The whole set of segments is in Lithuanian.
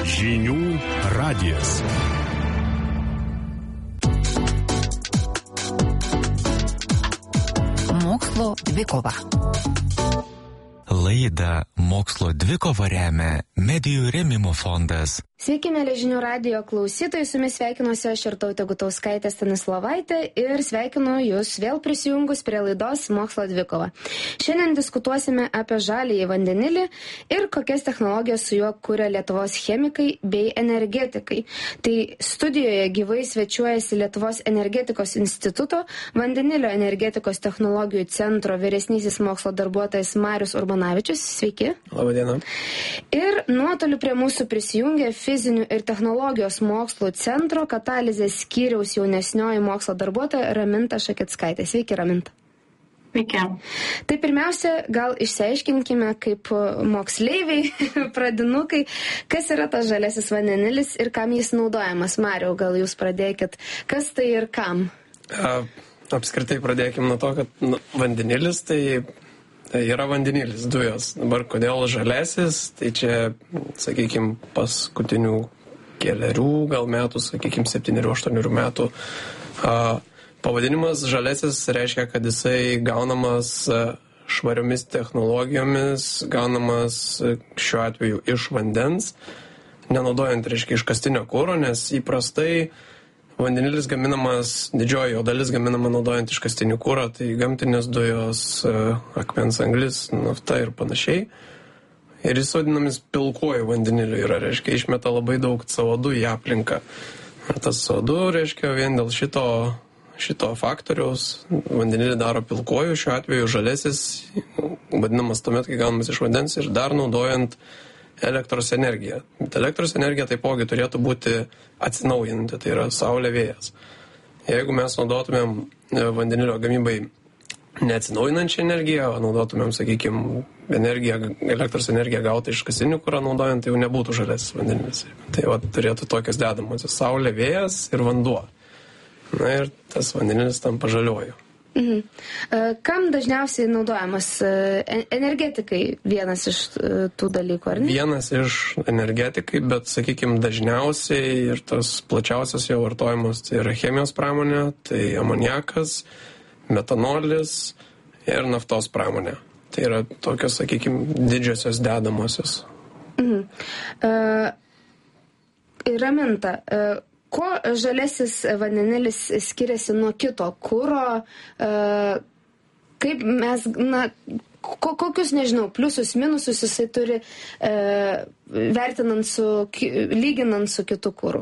Žinių radijas. Mokslo dvikova. Laidą Mokslo dvikova remia Medijų rėmimo fondas. Sveiki, mėly Žinių radijo klausytojai, su jumis sveikinuosi aš Irtautė Gutauskaitė Stanislovaitė ir sveikinu jūs vėl prisijungus prie laidos Mokslo dvikova. Šiandien diskutuosime apie žaliąjį vandenilį ir kokias technologijas su juo kuria Lietuvos chemikai bei energetikai. Tai studijoje gyvai svečiuojasi Lietuvos energetikos instituto vandenilio energetikos technologijų centro vyresnysis mokslo darbuotojas Marius Urbanavičius. Sveiki. Labadiena. Ir nuotoliu prie mūsų prisijungė Fizinių ir technologijos mokslų centro katalizės skyriaus jaunesnioji mokslo darbuotoja Raminta Šakickaitė. Sveiki, Raminta. Sveiki. Tai pirmiausia, gal išsiaiškinkime kaip moksleiviai, pradinukai, kas yra tas žaliasis vandenilis ir kam jis naudojamas. Mariau, gal jūs pradėkit, kas tai ir kam? Apskritai pradėkime nuo to, kad vandenilis tai yra vandenilis, dujos. Dabar kodėl žalesis, tai čia, sakykime, paskutinių kelerių gal metų, sakykime, 7-8 metų pavadinimas žalesis reiškia, kad jisai gaunamas švariomis technologijomis, gaunamas šiuo atveju iš vandens, nenaudojant, reiškia, iškastinio kuro, nes įprastai vandenilis gaminamas, didžioji jo dalis gaminama naudojant iškastinį kurą, tai gamtinės dujos, akmens anglis, nafta ir panašiai. Ir jis vadinamis pilkuoju vandeniliu yra, reiškia, išmeta labai daug CO2 į aplinką. Ir tas CO2, reiškia, vien dėl šito faktoriaus vandenilį daro pilkuoju, šiuo atveju žalesis, vadinamas tuomet, kai gaunamas iš vandens ir dar naudojant elektros energija. Elektros energija taipogi turėtų būti atsinaujinanti, tai yra saulė, vėjas. Jeigu mes naudotumėm vandenilio gamybai neatsinaujinančią energiją, o naudotumėm, sakykime, elektros energiją gautą iš iškastinio kuro naudojant, tai jau nebūtų žaliasis vandenilis. Tai va, turėtų tokios dedamosios saulė, vėjas ir vanduo. Na ir tas vandenilis tampa žaliuoju. Mhm. Kam dažniausiai naudojamas energetikai vienas iš tų dalykų, ar ne? Vienas iš energetikai, bet, sakykime, dažniausiai ir tas plačiausias jo vartojimas tai yra chemijos pramonė, tai amoniakas, metanolis ir naftos pramonė. Tai yra tokios, sakykime, didžiosios dedamosios. Mhm. Raminta, kuo žalesis vandenilis skiriasi nuo kito kuro, kaip mes, kokius, nežinau, pliusus, minusus jisai turi lyginant su kitu kuru?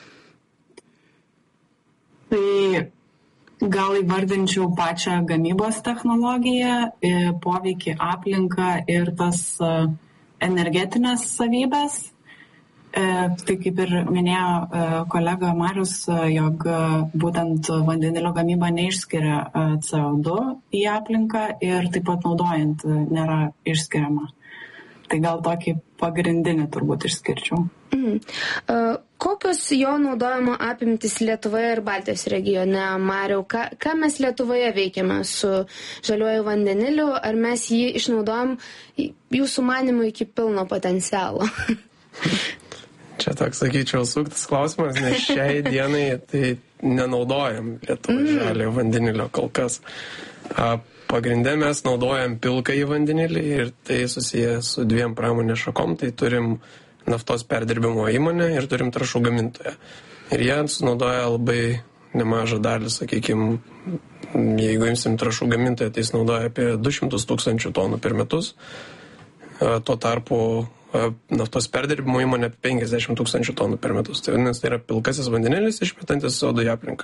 Tai gal įvardinčiau pačią gamybos technologiją, poveikį aplinką ir tas energetinės savybės. Tai kaip ir minėjo kolega Marius, jog būtent vandenilio gamyba neišskiria CO2 į aplinką ir taip pat naudojant nėra išskiriama. Tai gal tokį pagrindinį turbūt išskirčiau. Kokios jo naudojimo apimtis Lietuvoje ir Baltijos regione, Mariau? Ką mes Lietuvoje veikiame su žaliuoju vandeniliu? Ar mes jį išnaudojam jūsų manymu iki pilno potencialo? Čia toks, sakyčiau, suktas klausimas, nes šiai dienai tai nenaudojam Lietuvoje žaliojo vandenilio kol kas. Pagrinde mes naudojam pilkąjį vandenilį ir tai susiję su dviem pramonės šakom. Tai turim naftos perdirbimo įmonę ir turim trąšų gamintoją. Ir jie sunaudoja labai nemažą dalį, sakykime, jeigu imsim trąšų gamintoją, tai jis naudoja apie 200 000 tonų per metus. Tuo tarpu naftos perdirbimo įmonė 50 000 tonų per metus. Tai vadinasi, tai yra pilkasis vandenilis išmetantis CO2 į aplinką.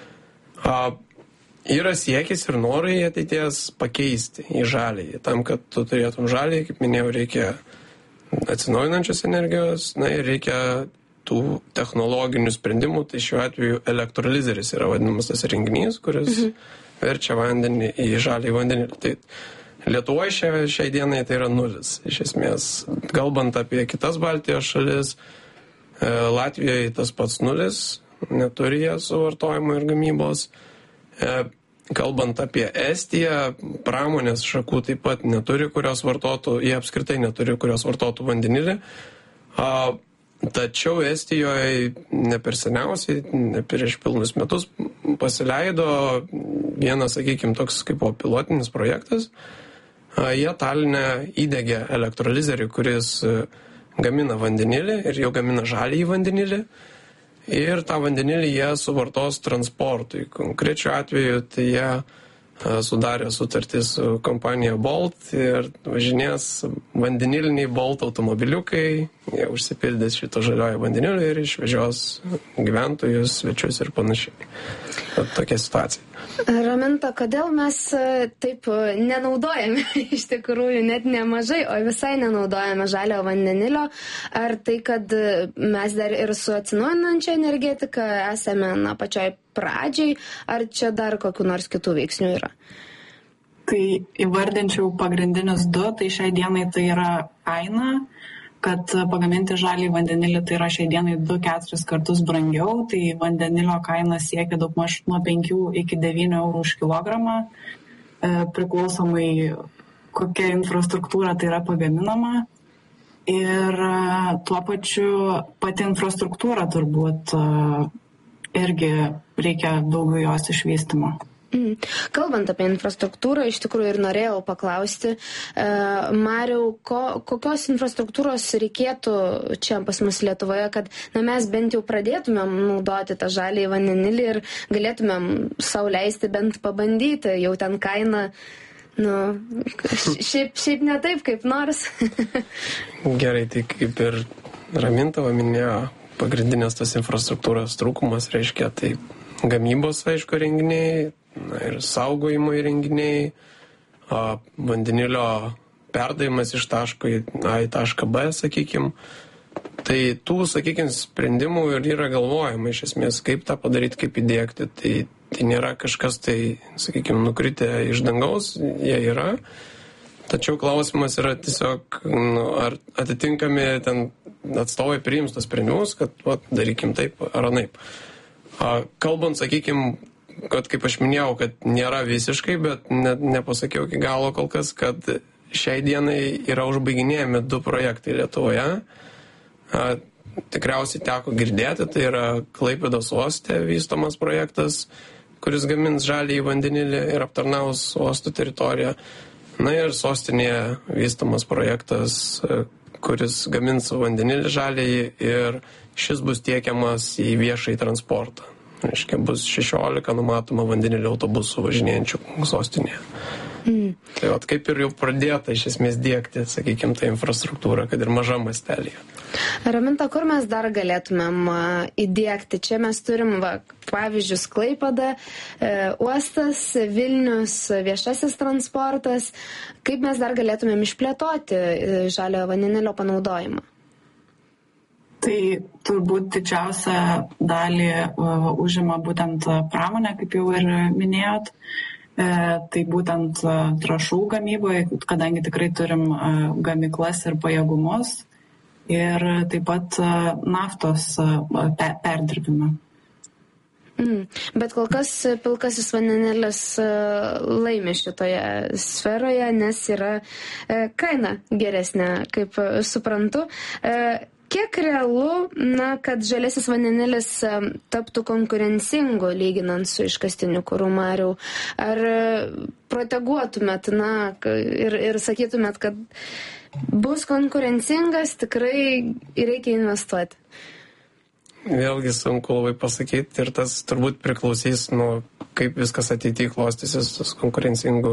Yra siekis ir norai ateities pakeisti į žalį. Tam, kad tu turėtum žalį, kaip minėjau, reikia atsinaujinančios energijos, ir reikia tų technologinių sprendimų. Tai šiuo atveju elektrolizeris yra vadinamas tas renginys, kuris verčia vandenį į žalį vandenilį. Tai Lietuvoje šiai dienai tai yra nulis. Iš esmės, kalbant apie kitas Baltijos šalis, Latvijoje tas pats nulis, neturi jie suvartojimo ir gamybos. Kalbant apie Estiją, pramonės šakų taip pat neturi, kurios vartotų, jie apskritai neturi, kurios vartotų vandenilį. Tačiau Estijoje ne per seniausiai, ne prieš pilnus metus pasileido vienas, sakykime, toks kaip pilotinis projektas. Jie Taline įdegė elektrolizerį, kuris gamina vandenilį ir jau gamina žaliąjį vandenilį. Ir tą vandenilį jie suvartos transportui. Konkrečiu atveju tai jie sudarė sutartį su kompanija Bolt ir važinės vandeniliniai Bolt automobiliukai, jie užsipildys šito žaliojo vandenilio ir išvežios gyventojus, svečius ir panašiai. Tokia situacija. Raminta, kodėl mes taip nenaudojame iš tikrųjų net nemažai, o visai nenaudojame žalio vandenilio? Ar tai, kad mes dar ir su atsinaujinančia energetika esame pačioj pradžiai, ar čia dar kokių nors kitų veiksnių yra? Tai įvardinčiau pagrindinius du, tai šiai dienai tai yra kaina, kad pagaminti žalį vandenilį tai yra šiai dienai 2-4 kartus brangiau, tai vandenilio kaina siekia daugmaž nuo 5 iki 9 eurų už kilogramą, priklausomai kokia infrastruktūra tai yra pagaminama. Ir tuo pačiu pati infrastruktūra turbūt irgi reikia daugiau jos išvystymo. Kalbant apie infrastruktūrą, iš tikrųjų ir norėjau paklausti, Mariau, kokios infrastruktūros reikėtų čia pas mus Lietuvoje, kad mes bent jau pradėtumėm naudoti tą žalį vandenilį ir galėtumėm sau leisti bent pabandyti, jau ten kaina, šiaip ne taip kaip nors. Gerai, tai kaip ir Raminta minėjo, pagrindinės tas infrastruktūros trūkumas reiškia tai gamybos, aišku, renginiai, ir saugojimo įrenginiai, vandenilio perdavimas iš taško A į tašką B, sakykime. Tai tų, sakykime, sprendimų ir yra galvojama iš esmės, kaip tą padaryti, kaip įdėkti. Tai nėra kažkas tai, sakykime, nukritę iš dangaus, jie yra. Tačiau klausimas yra tiesiog, ar atitinkami ten atstovai priims tos sprendimus, kad darykim taip ar anaip. Kalbant, sakykime, kad kaip aš minėjau, kad nėra visiškai, bet nepasakiau iki galo kol kas, kad šiai dienai yra užbaiginėjami 2 projektai Lietuvoje. Tikriausiai teko girdėti, tai yra Klaipėdos uoste vystomas projektas, kuris gamins žaliąjį vandenilį ir aptarnaus uosto teritoriją. Na ir sostinėje vystomas projektas, kuris gamins vandenilį žaliąjį ir šis bus tiekiamas į viešąjį transportą. Reiškia, bus 16 numatoma vandenilio autobusų važinėjančių sostinėje. Tai kaip ir jau pradėta iš esmės diegti, sakykime, tą infrastruktūrą, kad ir mažam mastelėje. Raminta, kur mes dar galėtumėm įdiegti? Čia mes turim, pavyzdžius, Klaipėda, uostas, Vilnius, viešasis transportas. Kaip mes dar galėtumėm išplėtoti žaliojo vandenilio panaudojimą? Tai turbūt didžiausią dalį užima būtent pramonė, kaip jau ir minėjot. Tai būtent trąšų gamyboje, kadangi tikrai turim gamyklas ir pajėgumus. Ir taip pat naftos perdirbimą. Bet kol kas pilkasis vandenilis laimi šitoje sferoje, nes yra kaina geresnė, kaip suprantu. Kiek realu, kad žaliasis vandenilis taptų konkurencingu lyginant su iškastiniu kuru, Mariau? Ar proteguotumėt ir sakytumėt, kad bus konkurencingas, tikrai reikia investuoti? Vėlgi sunku labai pasakyti ir tas turbūt priklausys nuo kaip viskas ateityje klostysis tas konkurencingų.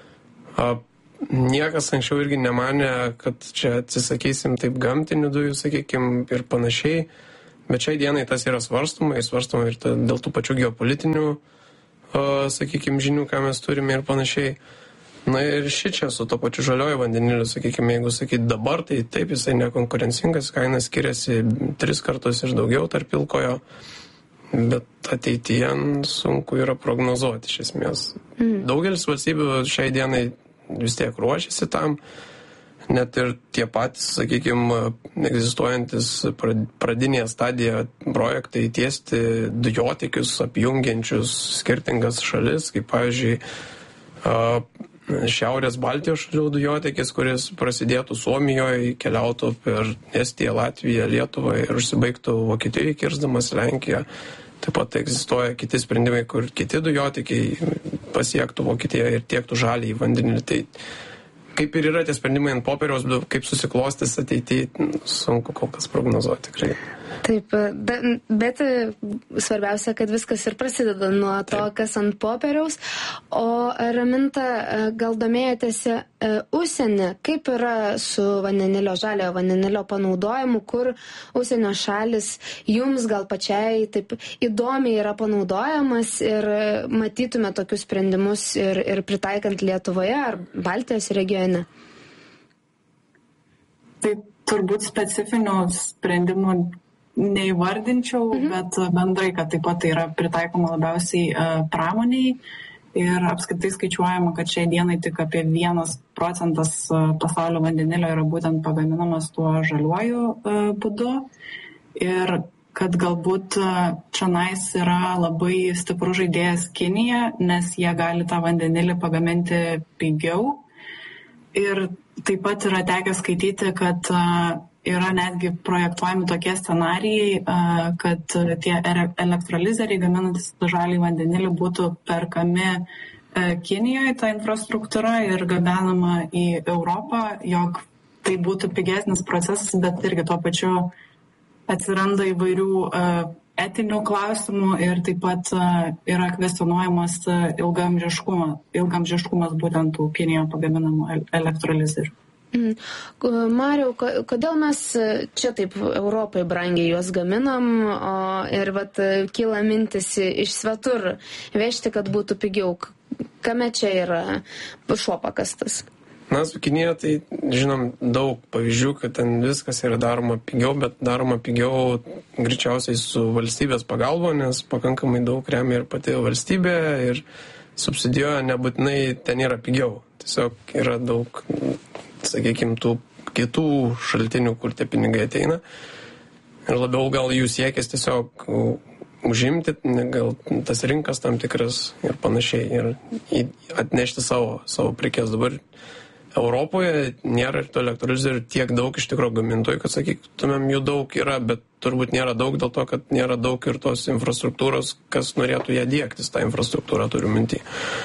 Niekas anksčiau irgi nemanė, kad čia atsisakysim taip gamtinių dujų, sakykime, ir panašiai, bet šiai dienai tas yra svarstoma ir dėl tų pačių geopolitinių, sakykime, žinių, ką mes turime ir panašiai. Na ir šičia su to pačiu žalioju vandeniliu, sakykime, jeigu sakyti dabar, tai taip jisai nekonkurencingas, kaina skiriasi 3 kartus ir daugiau tarp pilkojo, bet ateityje sunku yra prognozuoti iš esmės. Daugelis valstybių šiai dienai vis tiek ruošiasi tam, net ir tie patys, sakykime, egzistuojantis pradinėje stadijoje projektai tiesti dujotiekius apjungiančius skirtingas šalis, kaip pavyzdžiui Šiaurės Baltijos šalių dujotiekis, kuris prasidėtų Suomijoje, keliautų per Estiją, Latviją, Lietuvą ir užsibaigtų Vokietijoje, kirsdamas Lenkiją. Taip pat egzistuoja kiti sprendimai, kur kiti dujotiekiai pasiektų Vokietiją ir tiektų žalį į vandenilį. Tai kaip ir yra tie sprendimai ant popieriaus, kaip susiklostys ateityje, sunku kol kas prognozuoti tikrai. Taip, bet svarbiausia, kad viskas ir prasideda nuo to, kas ant popieriaus. O Raminta, gal domėjotės užsienį, kaip yra su vandenilio, žaliojo vandenilio panaudojimu, kur užsienio šalis jums gal pačiai taip įdomiai yra panaudojamas ir matytume tokius sprendimus ir pritaikant Lietuvoje ar Baltijos regione? Tai turbūt specifinių sprendimų neįvardinčiau, bet bendrai, kad taip pat tai yra pritaikoma labiausiai pramoniai ir apskritai skaičiuojama, kad šiai dienai tik apie 1% pasaulio vandenilio yra būtent pagaminamas tuo žaliuoju būdu ir kad galbūt čionais yra labai stiprus žaidėjas Kinija, nes jie gali tą vandenilį pagaminti pigiau ir taip pat yra tekę skaityti, kad yra netgi projektuojami tokie scenarijai, kad tie elektrolizeriai gaminantis žalį vandenilį būtų perkami Kinijoje, ta infrastruktūra ir gabenama į Europą, jog tai būtų pigesnis procesas, bet irgi tuo pačiu atsiranda įvairių etinių klausimų ir taip pat yra kvestionuojamas ilgamžiškumas būtent tų Kinijoje pagaminamų elektrolizerių. Mariau, kodėl mes čia taip Europai brangiai juos gaminam ir kyla mintis iš svetur vežti, kad būtų pigiau? Kame čia yra šuo pakastas? Na, su Kinija tai žinom daug pavyzdžių, kad ten viskas yra daroma pigiau, bet daroma pigiau greičiausiai su valstybės pagalba, nes pakankamai daug remia ir pati valstybė ir subsidijuoja, nebūtinai ten yra pigiau. Tiesiog yra daug, sakykime, tų kitų šaltinių, kur tie pinigai ateina. Ir labiau gal jų siekis tiesiog užimti, gal tas rinkas tam tikras ir panašiai. Ir atnešti savo prekes. Dabar Europoje nėra tų elektrolizerių tiek daug iš tikrųjų gamintojų, kad sakytumėm, jų daug yra, bet turbūt nėra daug dėl to, kad nėra daug ir tos infrastruktūros, kas norėtų ją diegtis, tą infrastruktūrą turiu minty.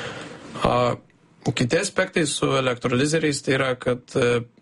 Kiti aspektai su elektrolizeriais tai yra, kad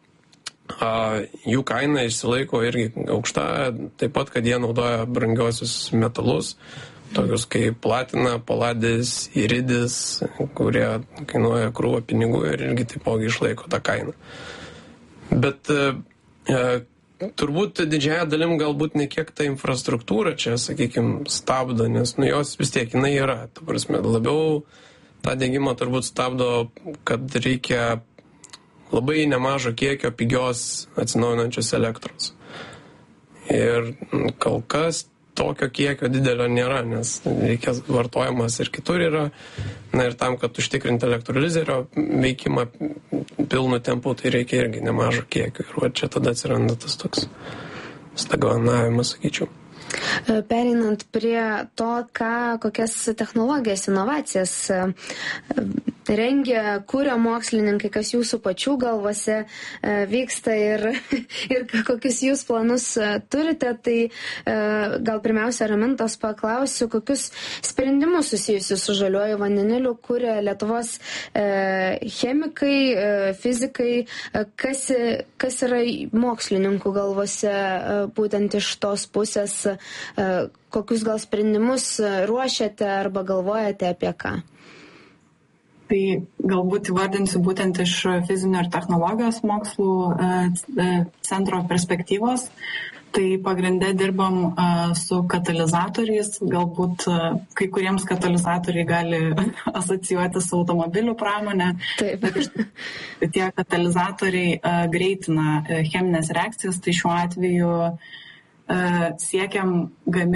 jų kaina išsilaiko irgi aukšta, taip pat, kad jie naudoja brangiosius metalus, tokius kaip platina, paladis, iridis, kurie kainuoja krūvą pinigų ir irgi taipogi išlaiko tą kainą. Bet turbūt didžiąją dalim galbūt ne kiek ta infrastruktūra čia, sakykime, stabdo, nes jos vis tiek jinai yra. Ta prasme, labiau tą degimą turbūt stabdo, kad reikia labai nemažo kiekio pigios atsinaujinančios elektros. Ir kol kas tokio kiekio didelio nėra, nes reikės vartojimas ir kitur yra. Na ir tam, kad užtikrinti elektrolizerio veikimą pilnu tempu, tai reikia irgi nemažo kiekio. Ir va čia tada atsiranda tas toks stagnavimas, sakyčiau. Pereinant prie to, kokias technologijas, inovacijas rengia, kuria mokslininkai, kas jūsų pačių galvose vyksta ir kokius jūs planus turite, tai gal pirmiausia Ramintos paklausiu, kokius sprendimus susijusius su žaliuoju vandeniliu kuria Lietuvos chemikai, fizikai, kas yra mokslininkų galvose būtent iš tos pusės, kokius gal sprendimus ruošiate arba galvojate apie ką? Tai galbūt įvardinsiu būtent iš fizinio ir technologijos mokslų centro perspektyvos. Tai pagrinde dirbam su katalizatoriais, galbūt kai kuriems katalizatoriai gali asocijuoti su automobilių pramonė. Taip. Tie katalizatoriai greitina cheminės reakcijas, tai šiuo atveju siekiam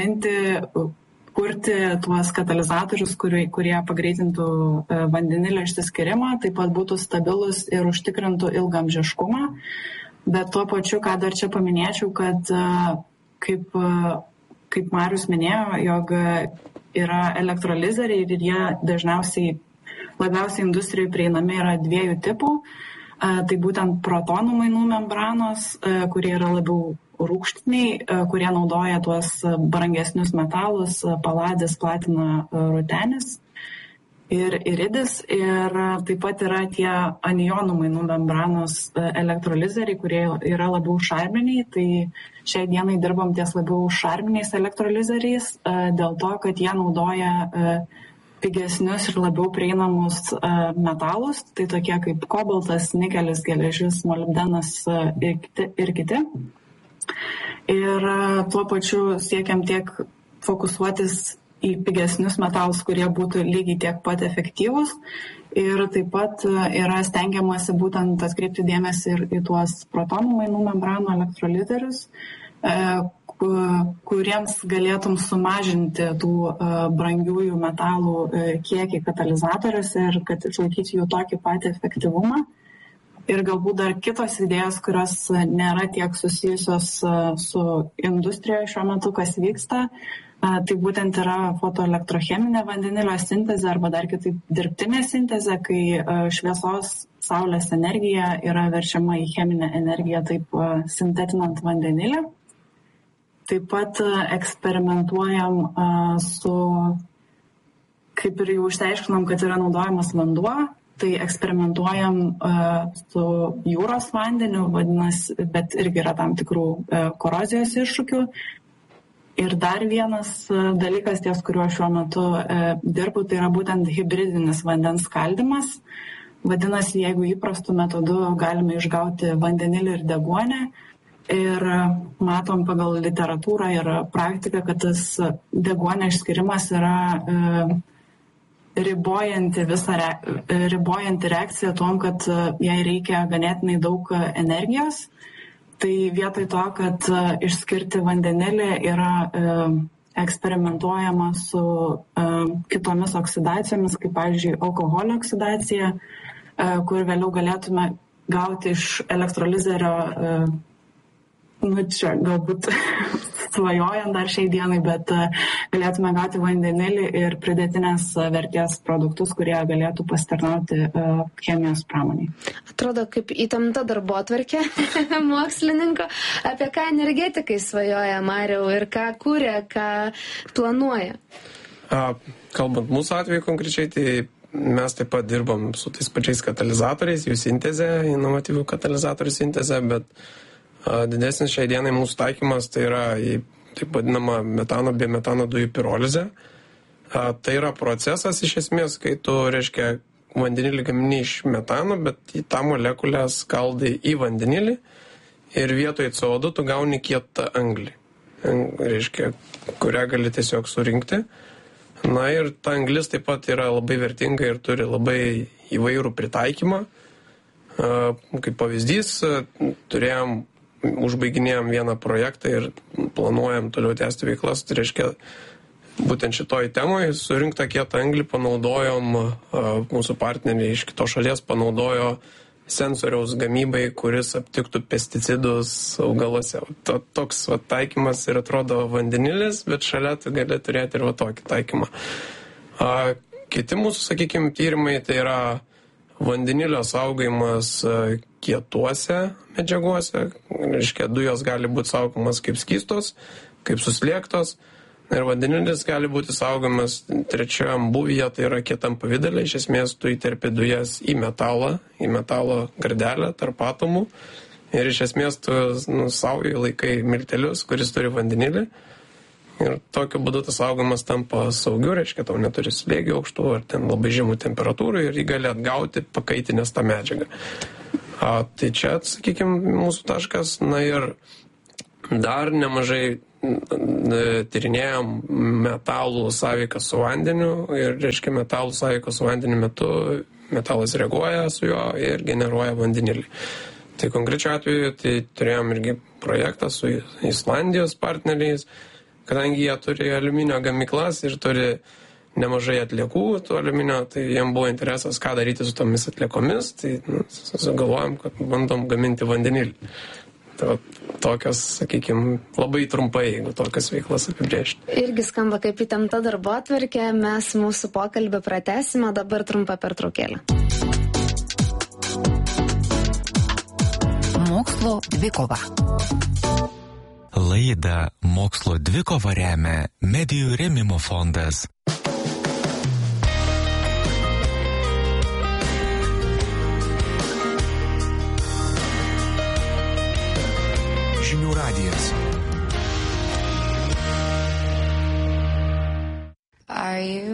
kurti tuos katalizatorius, kurie pagreitintų vandenilio išsiskyrimą, taip pat būtų stabilus ir užtikrintų ilgamžiškumą. Bet tuo pačiu, ką dar čia paminėčiau, kad kaip Marius minėjo, jog yra elektrolizeriai ir jie dažniausiai labiausiai industrijai prieinami yra 2 tipų. Tai būtent protonų mainų membranos, kurie yra labiau rūgštiniai, kurie naudoja tuos brangesnius metalus, paladis, platina, rutenis ir iridis. Ir taip pat yra tie anionų mainų membranos elektrolizeriai, kurie yra labiau šarminiai. Tai šiai dienai dirbam ties labiau šarminiais elektrolizeriais, dėl to, kad jie naudoja pigesnius ir labiau prieinamus metalus, tai tokie kaip kobaltas, nikelis, geležis, molibdenas ir kiti. Ir tuo pačiu siekiam tiek fokusuotis į pigesnius metalus, kurie būtų lygiai tiek pat efektyvūs. Ir taip pat yra stengiamasi būtent atkreipti dėmesį ir į tuos protonų mainų membranų elektrolizerius, kuriems galėtum sumažinti tų brangiųjų metalų kiekį katalizatoriuose ir kad išlaikyti jų tokį patį efektyvumą. Ir galbūt dar kitos idėjos, kurios nėra tiek susijusios su industrijoje šiuo metu, kas vyksta, tai būtent yra fotoelektrocheminė vandenilio sintezė arba dar kitaip dirbtinė sintezė, kai šviesos saulės energija yra verčiama į cheminę energiją, taip sintetinant vandenilį. Taip pat eksperimentuojam su, kaip ir jau išsiaiškinom, kad yra naudojamas vanduo, tai eksperimentuojam su jūros vandeniu, vadinasi, bet irgi yra tam tikrų korozijos iššūkių. Ir dar vienas dalykas, ties kuriuo šiuo metu dirbu, tai yra būtent hibridinis vandens skaldymas. Vadinasi, jeigu įprastų metodų galime išgauti vandenilį ir deguonį, ir matom pagal literatūrą ir praktiką, kad tas deguonio išskirimas yra ribojanti reakcija tom, kad jai reikia ganėtinai daug energijos. Tai vietoj to, kad išskirti vandenilį yra eksperimentuojama su kitomis oksidacijomis, kaip pavyzdžiui alkoholio oksidacija, kur vėliau galėtume gauti iš elektrolizerio, čia galbūt svajojant dar šiai dienai, bet galėtume gauti vandenilį ir pridėtinės vertės produktus, kurie galėtų pasitarnauti chemijos pramoniai. Atrodo, kaip įtempta darbotvarkė mokslininko. Apie ką energetikai svajoja Mariau ir ką kūrė, ką planuoja? Kalbant mūsų atveju konkrečiai, tai mes taip pat dirbam su tais pačiais katalizatoriais, jų sintezė, inovatyvių katalizatorių sintezė, bet didesnis šiai dienai mūsų taikymas tai yra į taip vadinamą metano biometano dujų pirolizę. Tai yra procesas iš esmės, kai tu, reiškia, vandenilį gamini iš metano, bet į tą molekulę skaldai į vandenilį ir vietoj CO2 tu gauni kietą anglį, reiškia, kurią gali tiesiog surinkti. Na ir ta anglis taip pat yra labai vertinga ir turi labai įvairų pritaikymą. Kaip pavyzdys, užbaiginėjom vieną projektą ir planuojam toliau tęsti veiklas. Tai reiškia, būtent šitoj temoje surinktą kietą anglį panaudojom, mūsų partneriai iš kitos šalies panaudojo sensoriaus gamybai, kuris aptiktų pesticidus augaluose. Toks taikymas ir atrodo vandenilis, bet šalia tu gali turėti ir tokį taikymą. Kiti mūsų, sakykime, tyrimai tai yra vandenilio saugojimas kietuose medžiaguose. Reiškia, dujos gali būti saugomas kaip skystos, kaip suslėgtos. Ir vandenilis gali būti saugomas trečiam būvyje, tai yra kietam pavidale. Iš esmės, tu įterpi dujas į metalo gardelę tarp atomų. Ir iš esmės, tu saugai laikai miltelius, kuris turi vandenilį. Ir tokiu būdu tas saugomas tampa saugiu, reiškia, tau neturi slėgių aukštų ar ten labai žemų temperatūrų ir jį gali atgauti pakaitinės tą medžiagą. Tai čia, sakykime, mūsų taškas. Na ir dar nemažai tyrinėjom metalų sąveiką su vandeniu ir, reiškia, metalų sąveikos su vandeniu metu metalas reaguoja su juo ir generuoja vandenilį. Tai konkrečiu atveju tai turėjom irgi projektą su Islandijos partneriais, kadangi jie turi aliuminio gamyklas ir turi nemažai atliekų tų aliuminio, tai jiem buvo interesas, ką daryti su tomis atliekomis, tai sugalvojom, kad bandom gaminti vandenilį. Tokios, sakykime, labai trumpai, jeigu tokias veiklas apibrėžti. Irgi skamba kaip įtempta darbotvarkė, mes mūsų pokalbį pratęsime, dabar trumpa pertraukėlė. Mokslo dvikova. Laidą Mokslo dvikova remia Medijų rėmimo fondas. Žinių radijas. Are you